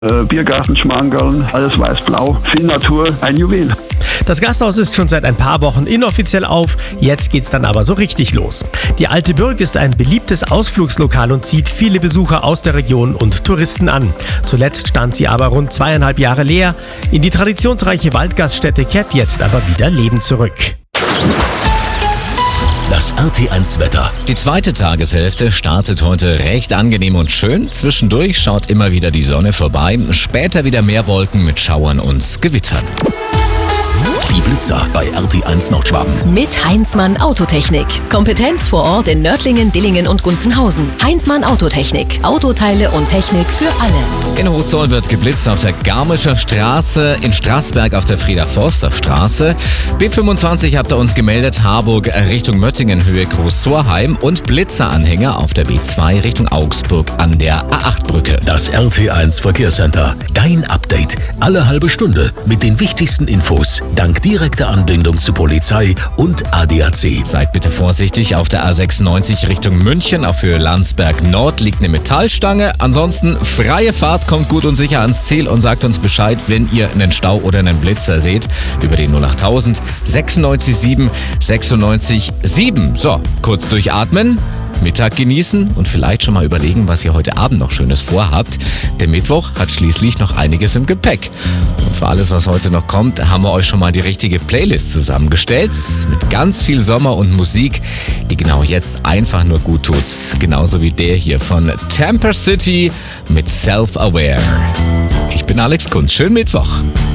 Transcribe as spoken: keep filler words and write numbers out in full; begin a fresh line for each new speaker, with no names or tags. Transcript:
Äh, Biergarten, Schmarrngallen, alles weiß-blau, viel Natur, ein Juwel.
Das Gasthaus ist schon seit ein paar Wochen inoffiziell auf, jetzt geht's dann aber so richtig los. Die Alte Bürg ist ein beliebtes Ausflugslokal und zieht viele Besucher aus der Region und Touristen an. Zuletzt stand sie aber rund zweieinhalb Jahre leer. In die traditionsreiche Waldgaststätte kehrt jetzt aber wieder Leben zurück.
Das R T eins Wetter.
Die zweite Tageshälfte startet heute recht angenehm und schön. Zwischendurch schaut immer wieder die Sonne vorbei. Später wieder mehr Wolken mit Schauern und Gewittern.
Die Blitzer bei R T eins Nordschwaben.
Mit Heinzmann Autotechnik. Kompetenz vor Ort in Nördlingen, Dillingen und Gunzenhausen. Heinzmann Autotechnik. Autoteile und Technik für alle.
In Hochzoll wird geblitzt auf der Garmischer Straße, in Straßberg auf der Frieder-Forster-Straße. B fünfundzwanzig habt ihr uns gemeldet, Harburg Richtung Möttingen, Höhe Groß-Sorheim und Blitzeranhänger auf der B zwei Richtung Augsburg an der A acht Brücke.
Das R T eins Verkehrscenter. Dein Update. Alle halbe Stunde mit den wichtigsten Infos. Dank direkter Anbindung zu Polizei und A D A C.
Seid bitte vorsichtig, auf der A sechsundneunzig Richtung München, auf Höhe Landsberg Nord liegt eine Metallstange. Ansonsten freie Fahrt, kommt gut und sicher ans Ziel und sagt uns Bescheid, wenn ihr einen Stau oder einen Blitzer seht. Über den null acht null null sechsundneunzig sieben sechsundneunzig sieben. So, kurz durchatmen. Mittag genießen und vielleicht schon mal überlegen, was ihr heute Abend noch Schönes vorhabt. Der Mittwoch hat schließlich noch einiges im Gepäck. Und für alles, was heute noch kommt, haben wir euch schon mal die richtige Playlist zusammengestellt. Mit ganz viel Sommer und Musik, die genau jetzt einfach nur gut tut. Genauso wie der hier von Tamper City mit Self-Aware. Ich bin Alex Kunz. Schönen Mittwoch.